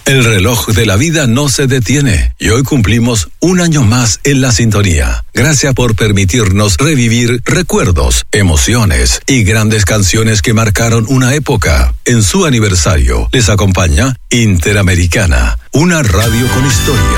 El reloj de la vida no se detiene y hoy cumplimos un año más en la sintonía. Gracias por permitirnos revivir recuerdos, emociones y grandes canciones que marcaron una época. En su aniversario les acompaña Interamericana, una radio con historia.